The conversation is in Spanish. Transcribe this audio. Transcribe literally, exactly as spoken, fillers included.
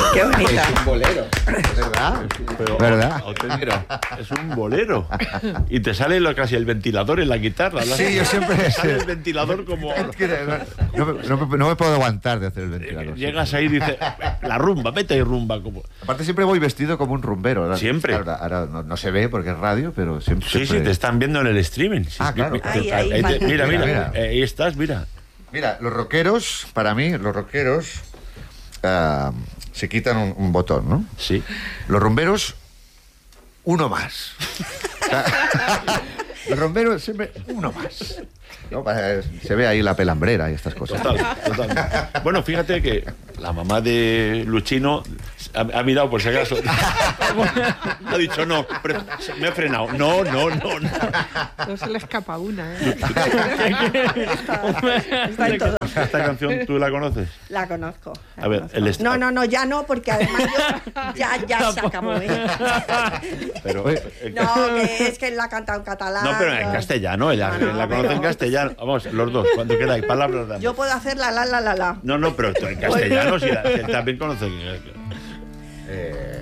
Qué bonita. Es un bolero. ¿Verdad? Pero, ¿Verdad? Mira, es un bolero. Y te sale lo, casi el ventilador en la guitarra. ¿no? Sí, yo siempre... Te sale el ventilador como... No, me- no me- no me puedo aguantar de hacer el ventilador. Llegas ahí y dices, la rumba, vete y rumba. Como... Aparte siempre voy vestido como un rumbero. Ahora- Siempre. Ahora, ahora no, no se ve porque es radio, pero siempre... Sí, sí, siempre- te están viendo en el streaming. Sí, Ah, claro. mi- Ahí, te- ahí, ahí te- Manu. mira, mira, Mira, eh, ahí estás, mira. Mira, los rockeros, para mí, los rockeros ah, se quitan un, un botón, ¿no? Sí. Los rumberos, uno más. O sea, los rumberos siempre uno más. ¿No? Para- Se ve ahí la pelambrera y estas cosas. Total, total. Bueno, fíjate que la mamá de Luchino ha, ha mirado por si acaso. Ha dicho no, pre- me he frenado. No, no, no, no. No se le escapa una, ¿eh? Está en todo. ¿Esta canción tú la conoces? La conozco. la A ver, conozco. el est- No, no, no, ya no, porque además yo, ya, ya se acabó, ¿eh? Pero, Oye, eh, No, que es que él la ha cantado en catalán. no, pero en castellano, ella No, no, la conoce en pero- castellano. Vamos, los dos, cuando queráis, palabras de amor. Yo puedo hacer la la la la la. No, no, pero tú en castellano, si, la- si él también conoce. Eh,